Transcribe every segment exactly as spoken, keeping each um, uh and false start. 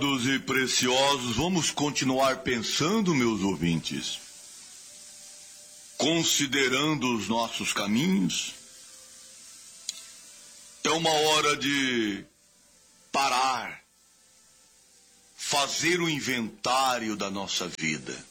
E preciosos, vamos continuar pensando, meus ouvintes, considerando os nossos caminhos. É uma hora de parar, fazer o inventário da nossa vida.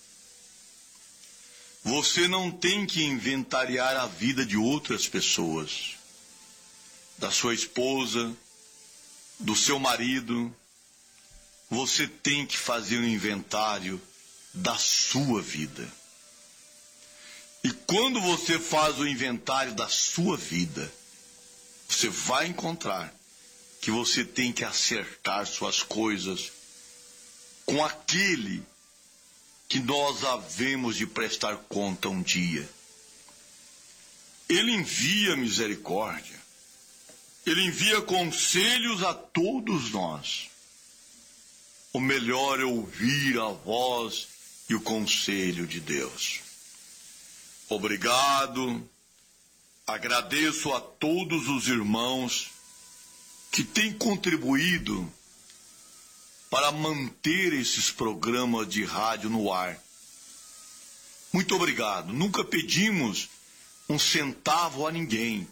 Você não tem que inventariar a vida de outras pessoas, da sua esposa, do seu marido. Você tem que fazer um inventário da sua vida. E quando você faz o inventário da sua vida, você vai encontrar que você tem que acertar suas coisas com aquele que nós havemos de prestar conta um dia. Ele envia misericórdia. Ele envia conselhos a todos nós. O melhor é ouvir a voz e o conselho de Deus. Obrigado, agradeço a todos os irmãos que têm contribuído para manter esses programas de rádio no ar. Muito obrigado. Nunca pedimos um centavo a ninguém.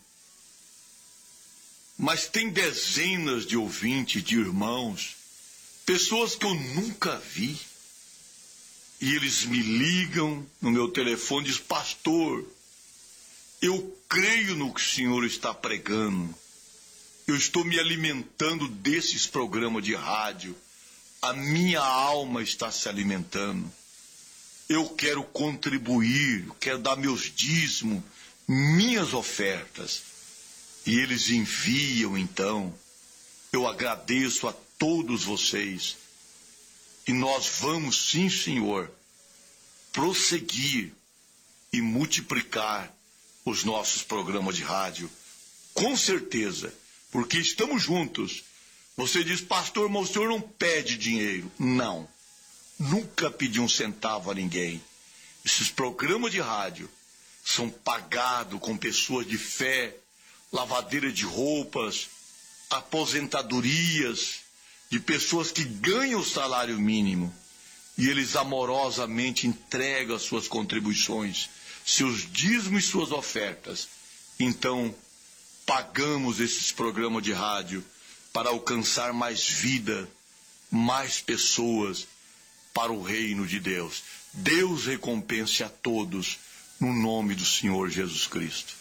Mas tem dezenas de ouvintes, de irmãos, pessoas que eu nunca vi, e eles me ligam no meu telefone e dizem: pastor, eu creio no que o senhor está pregando, eu estou me alimentando desses programas de rádio, a minha alma está se alimentando, eu quero contribuir, eu quero dar meus dízimos, minhas ofertas, e eles enviam. Então eu agradeço a todos vocês, e nós vamos, sim, Senhor, prosseguir e multiplicar os nossos programas de rádio, com certeza, porque estamos juntos. Você diz: pastor, mas o senhor não pede dinheiro. Não, nunca pedi um centavo a ninguém. Esses programas de rádio são pagados com pessoas de fé, lavadeira de roupas, aposentadorias, de pessoas que ganham o salário mínimo, e eles amorosamente entregam as suas contribuições, seus dízimos e suas ofertas. Então, pagamos esses programas de rádio para alcançar mais vida, mais pessoas para o reino de Deus. Deus recompense a todos, no nome do Senhor Jesus Cristo.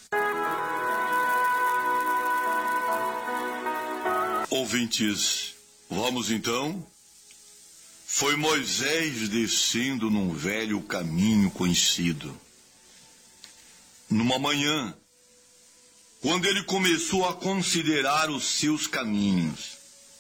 Ouvintes, vamos então. Foi Moisés descendo num velho caminho conhecido. Numa manhã, quando ele começou a considerar os seus caminhos,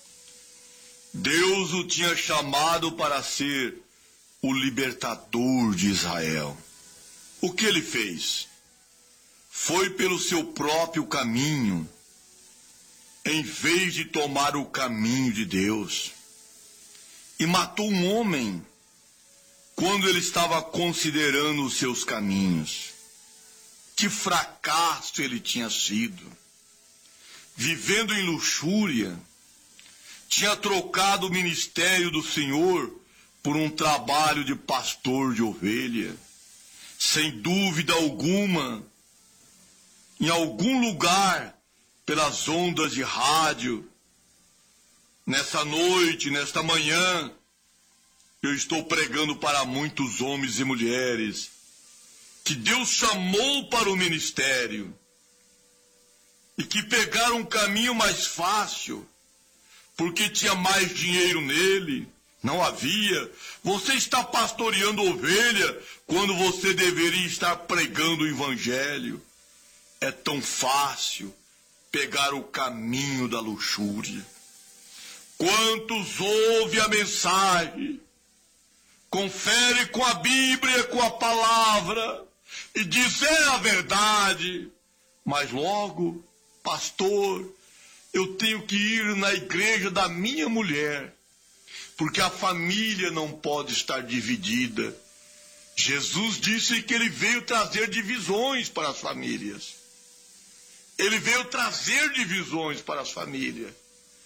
Deus o tinha chamado para ser o libertador de Israel. O que ele fez? Foi pelo seu próprio caminho, em vez de tomar o caminho de Deus, e matou um homem quando ele estava considerando os seus caminhos. Que fracasso ele tinha sido! Vivendo em luxúria, tinha trocado o ministério do Senhor por um trabalho de pastor de ovelha. Sem dúvida alguma, em algum lugar, pelas ondas de rádio, nessa noite, nesta manhã, eu estou pregando para muitos homens e mulheres que Deus chamou para o ministério e que pegaram um caminho mais fácil, porque tinha mais dinheiro nele. Não havia. Você está pastoreando ovelha quando você deveria estar pregando o evangelho. É tão fácil pegar o caminho da luxúria. Quantos ouvem a mensagem, confere com a Bíblia, com a palavra, e diz: é a verdade, mas logo, pastor, eu tenho que ir na igreja da minha mulher, porque a família não pode estar dividida. Jesus disse que ele veio trazer divisões para as famílias. Ele veio trazer divisões para as famílias.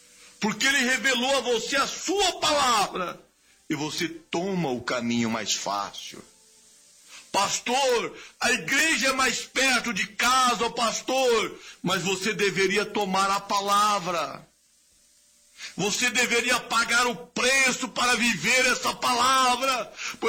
porque ele revelou a você a sua palavra, e você toma o caminho mais fácil. Pastor, a igreja é mais perto de casa, pastor, mas você deveria tomar a palavra. Você deveria pagar o preço para viver essa palavra.